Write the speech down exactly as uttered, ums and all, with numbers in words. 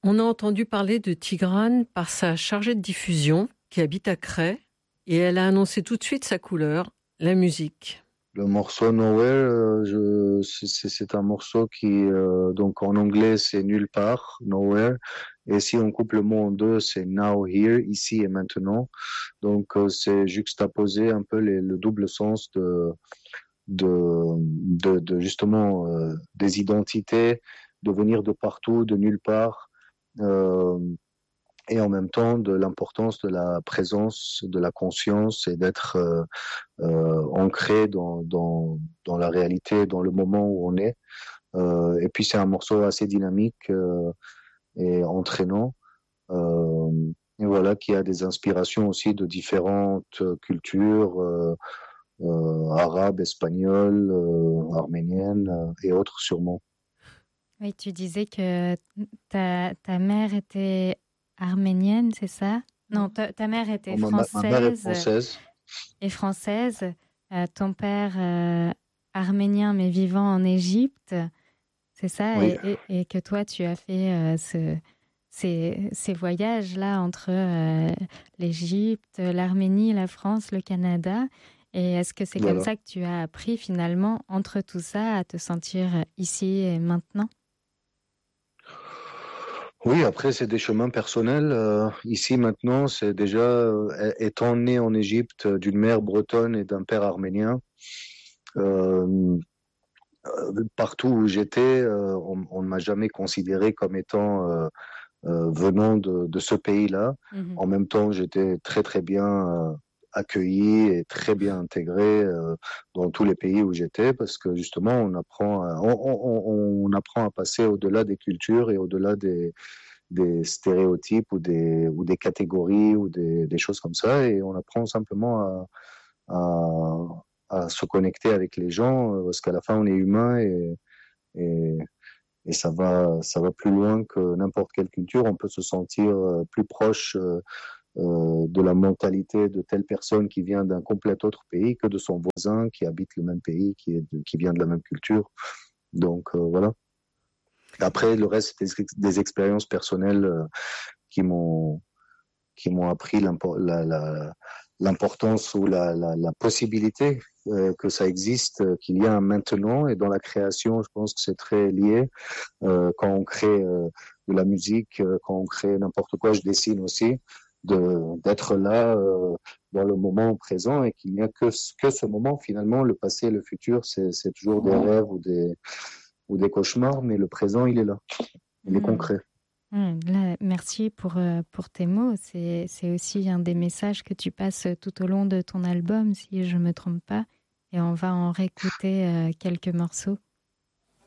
On a entendu parler de Tigrane par sa chargée de diffusion qui habite à Cray et elle a annoncé tout de suite sa couleur, la musique. Le morceau Nowhere, euh, je, c'est, c'est un morceau qui, euh, donc en anglais, c'est nulle part, Nowhere. Et si on coupe le mot en deux, c'est Now Here, ici et maintenant. Donc euh, c'est juxtaposer un peu les, le double sens de, de, de, de justement euh, des identités, de venir de partout, de nulle part. Euh, et en même temps de l'importance de la présence, de la conscience et d'être euh, euh, ancré dans, dans, dans la réalité, dans le moment où on est. Euh, et puis c'est un morceau assez dynamique euh, et entraînant. Euh, et voilà, qui a des inspirations aussi de différentes cultures, euh, euh, arabes, espagnoles, euh, arméniennes euh, et autres sûrement. Oui, tu disais que ta, ta mère était arménienne, c'est ça? Non, ta, ta mère était oh, française. Ma, ma mère est française. Et française. Euh, ton père euh, arménien mais vivant en Égypte, c'est ça? Oui. et, et, et que toi, tu as fait euh, ce, ces, ces voyages-là entre euh, l'Égypte, l'Arménie, la France, le Canada. Et est-ce que c'est voilà. comme ça que tu as appris finalement, entre tout ça, à te sentir ici et maintenant? Oui, après, c'est des chemins personnels. Euh, ici, maintenant, c'est déjà, euh, étant né en Égypte d'une mère bretonne et d'un père arménien, euh, euh, partout où j'étais, euh, on, on ne m'a jamais considéré comme étant euh, euh, venant de, de ce pays-là. Mm-hmm. En même temps, j'étais très, très bien euh, accueilli et très bien intégré euh, dans tous les pays où j'étais, parce que justement, on apprend à, on, on, on apprend à passer au-delà des cultures et au-delà des des stéréotypes ou des, ou des catégories ou des, des choses comme ça, et on apprend simplement à, à, à se connecter avec les gens, parce qu'à la fin on est humain et, et, et ça va, ça va plus loin que n'importe quelle culture. On peut se sentir plus proche euh, de la mentalité de telle personne qui vient d'un complet autre pays que de son voisin qui habite le même pays, qui, est de, qui vient de la même culture. Donc euh, voilà. Après, le reste, c'est des, des expériences personnelles euh, qui m'ont qui m'ont appris l'impor- la, la, l'importance ou la, la, la possibilité euh, que ça existe, euh, qu'il y a un maintenant. Et dans la création, je pense que c'est très lié. Euh, quand on crée euh, de la musique, euh, quand on crée n'importe quoi, je dessine aussi, de, d'être là euh, dans le moment présent et qu'il n'y a que, que ce moment. Finalement, le passé et le futur, c'est, c'est toujours des rêves ou des ou des cauchemars, mais le présent, il est là. Il est mmh. concret. Mmh, là, merci pour, euh, pour tes mots. C'est, c'est aussi un des messages que tu passes tout au long de ton album, si je ne me trompe pas. Et on va en réécouter euh, quelques morceaux.